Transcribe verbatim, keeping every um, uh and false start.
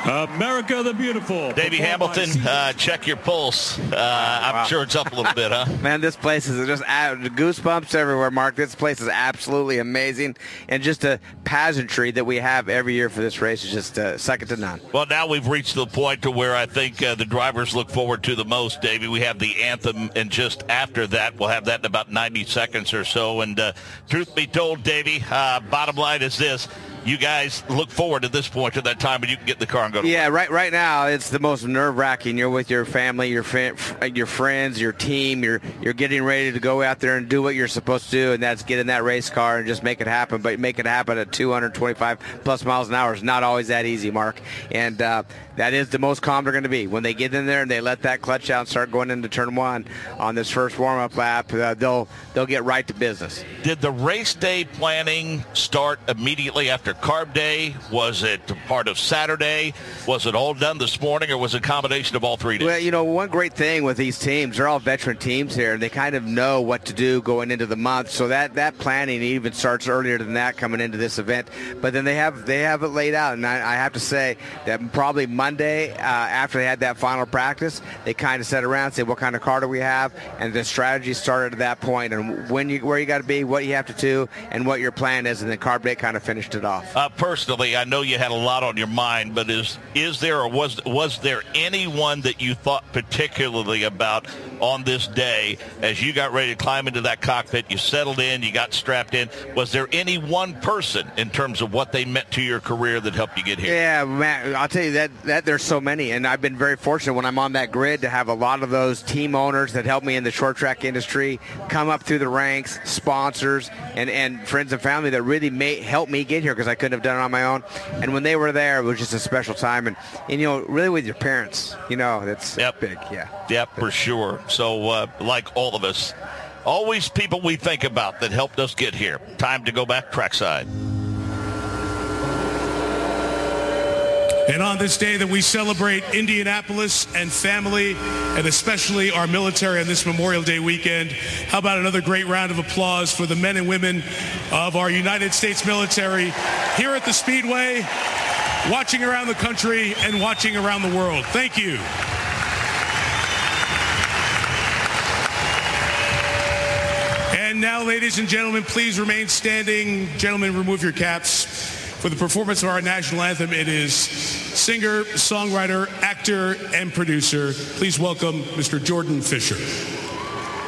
America the Beautiful. Davey Hamilton, uh, check your pulse. Uh, I'm wow. sure it's up a little bit, huh? Man, this place is just goosebumps everywhere, Mark. This place is absolutely amazing. And just a pageantry that we have every year for this race is just uh, second to none. Well, now we've reached the point to where I think uh, the drivers look forward to the most, Davey. We have the anthem, and just after that, we'll have that in about ninety seconds or so. And uh, truth be told, Davey, uh, bottom line is this. You guys look forward at this point to that time when you can get in the car and go to Yeah, work. right right now it's the most nerve-wracking. You're with your family, your your friends, your team. You're you're getting ready to go out there and do what you're supposed to do, and that's get in that race car and just make it happen. But make it happen at two hundred twenty-five plus miles an hour is not always that easy, Mark. And uh, that is the most calm they're going to be. When they get in there and they let that clutch out and start going into turn one on this first warm-up lap, uh, they'll they'll get right to business. Did the race day planning start immediately after Carb Day? Was it part of Saturday? Was it all done this morning, or was it a combination of all three days? Well, you know, one great thing with these teams, they're all veteran teams here, and they kind of know what to do going into the month. So that, that planning even starts earlier than that coming into this event. But then they have they have it laid out, and I, I have to say that probably Monday uh, after they had that final practice, they kind of sat around and said, what kind of car do we have? And the strategy started at that point, and when you where you got to be, what you have to do, and what your plan is, and then Carb Day kind of finished it off. Uh, personally, I know you had a lot on your mind, but is is there or was was there anyone that you thought particularly about on this day as you got ready to climb into that cockpit, you settled in, you got strapped in? Was there any one person in terms of what they meant to your career that helped you get here? Yeah, man, I'll tell you that, that there's so many, and I've been very fortunate when I'm on that grid to have a lot of those team owners that help me in the short track industry come up through the ranks, sponsors, and, and friends and family that really may help me get here because I couldn't have done it on my own. And when they were there, it was just a special time. And, and you know, really with your parents, you know, that's yep. big. Yeah. Yep, for sure. So, uh, like all of us, always people we think about that helped us get here. Time to go back trackside. And on this day that we celebrate Indianapolis and family, and especially our military on this Memorial Day weekend, how about another great round of applause for the men and women of our United States military here at the Speedway, watching around the country and watching around the world. Thank you. And now, ladies and gentlemen, please remain standing. Gentlemen, remove your caps. For the performance of our national anthem, it is singer, songwriter, actor, and producer. Please welcome Mister Jordan Fisher.